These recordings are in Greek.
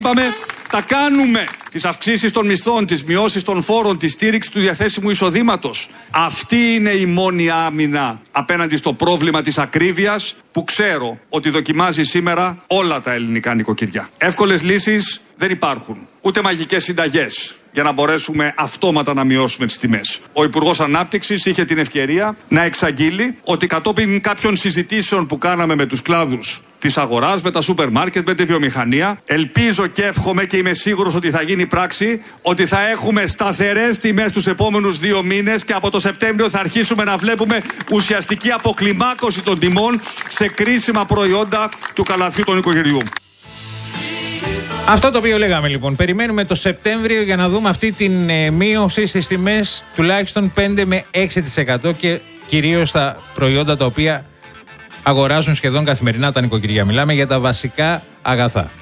Είπαμε, τα κάνουμε. Τις αυξήσεις των μισθών, τις μειώσεις των φόρων, τη στήριξη του διαθέσιμου εισοδήματος. Αυτή είναι η μόνη άμυνα απέναντι στο πρόβλημα της ακρίβειας που ξέρω ότι δοκιμάζει σήμερα όλα τα ελληνικά νοικοκυριά. Εύκολες λύσεις δεν υπάρχουν. Ούτε μαγικές συνταγές για να μπορέσουμε αυτόματα να μειώσουμε τις τιμές. Ο Υπουργός Ανάπτυξης είχε την ευκαιρία να εξαγγείλει ότι κατόπιν κάποιων συζητήσεων που κάναμε με τους κλάδους της αγοράς, με τα σούπερ μάρκετ, με τη βιομηχανία, ελπίζω και εύχομαι και είμαι σίγουρος ότι θα γίνει πράξη, ότι θα έχουμε σταθερές τιμές τους επόμενους 2 μήνες και από το Σεπτέμβριο θα αρχίσουμε να βλέπουμε ουσιαστική αποκλιμάκωση των τιμών σε κρίσιμα προϊόντα του καλαθιού των νοικοκυριού. Αυτό το οποίο λέγαμε λοιπόν. Περιμένουμε το Σεπτέμβριο για να δούμε αυτή την μείωση στις τιμές τουλάχιστον 5 με 6% και κυρίως στα προϊόντα τα οποία αγοράζουν σχεδόν καθημερινά τα νοικοκυριά. Μιλάμε για τα βασικά αγαθά.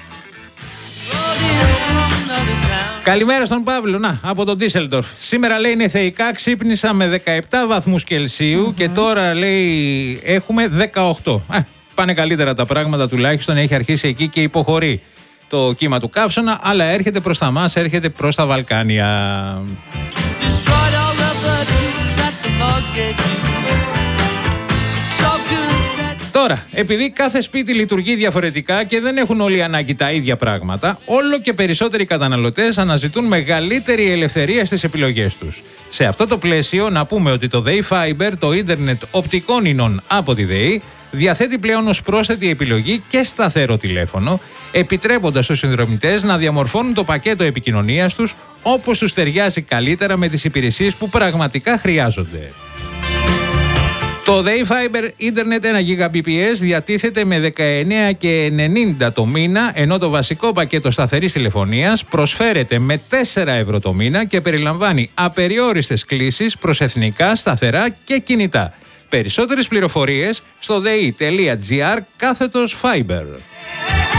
Καλημέρα στον Παύλο, από τον Ντίσελντορφ. Σήμερα λέει είναι θεϊκά, ξύπνησα με 17 βαθμούς Κελσίου και τώρα λέει έχουμε 18. Πάνε καλύτερα τα πράγματα, τουλάχιστον έχει αρχίσει εκεί και υποχωρεί το κύμα του καύσωνα, αλλά έρχεται προς τα μας, έρχεται προς τα Βαλκάνια. Τώρα, επειδή κάθε σπίτι λειτουργεί διαφορετικά και δεν έχουν όλοι ανάγκη τα ίδια πράγματα, όλο και περισσότεροι καταναλωτές αναζητούν μεγαλύτερη ελευθερία στις επιλογές τους. Σε αυτό το πλαίσιο, να πούμε ότι το ΔΕΗ Fiber, το ίντερνετ οπτικών ινών από τη ΔΕΗ, διαθέτει πλέον ως πρόσθετη επιλογή και σταθερό τηλέφωνο, επιτρέποντας στους συνδρομητές να διαμορφώνουν το πακέτο επικοινωνίας τους όπως τους ταιριάζει καλύτερα με τις υπηρεσίες που πραγματικά χρειάζονται. Το ΔΕΗ Fiber Internet 1 Gbps διατίθεται με 19,90 το μήνα, ενώ το βασικό πακέτο σταθερής τηλεφωνίας προσφέρεται με 4 ευρώ το μήνα και περιλαμβάνει απεριόριστες κλήσεις προς εθνικά, σταθερά και κινητά. Περισσότερες πληροφορίες στο dei.gr/Fiber.